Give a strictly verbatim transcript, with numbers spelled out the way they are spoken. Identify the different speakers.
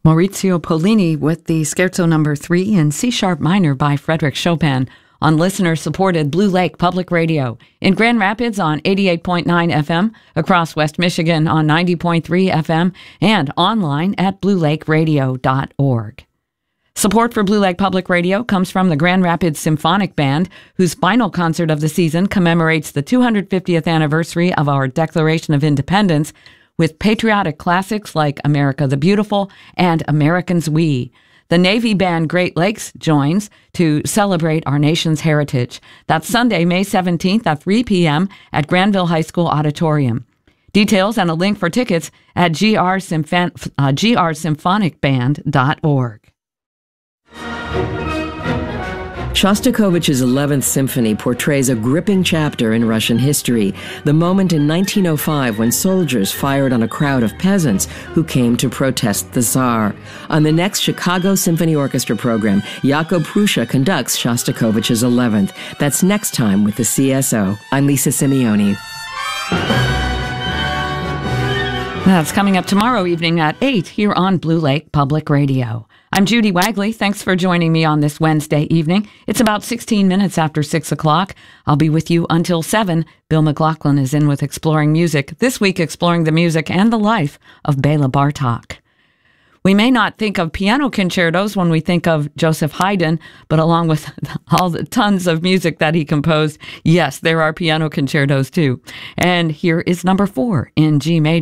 Speaker 1: Maurizio Pollini with the Scherzo number three in C-sharp minor by Frédéric Chopin on listener-supported Blue Lake Public Radio in Grand Rapids on eighty-eight point nine F M, across West Michigan on ninety point three F M, and online at blue lake radio dot org. Support for Blue Lake Public Radio comes from the Grand Rapids Symphonic Band, whose final concert of the season commemorates the two hundred fiftieth anniversary of our Declaration of Independence, with patriotic classics like America the Beautiful and Americans We. The Navy Band Great Lakes joins to celebrate our nation's heritage. That's Sunday, May seventeenth at three p.m. at Granville High School Auditorium. Details and a link for tickets at g r symphon- uh, g r symphonic band dot org.
Speaker 2: Shostakovich's eleventh Symphony portrays a gripping chapter in Russian history, the moment in nineteen oh five when soldiers fired on a crowd of peasants who came to protest the Tsar. On the next Chicago Symphony Orchestra program, Jakub Prussia conducts Shostakovich's eleventh. That's next time with the C S O. I'm Lisa Simeone.
Speaker 1: That's coming up tomorrow evening at eight here on Blue Lake Public Radio. I'm Judy Wagley. Thanks for joining me on this Wednesday evening. It's about sixteen minutes after six o'clock. I'll be with you until seven. Bill McLaughlin is in with Exploring Music, this week exploring the music and the life of Bela Bartok. We may not think of piano concertos when we think of Joseph Haydn, but along with all the tons of music that he composed, yes, there are piano concertos too. And here is number four in G major.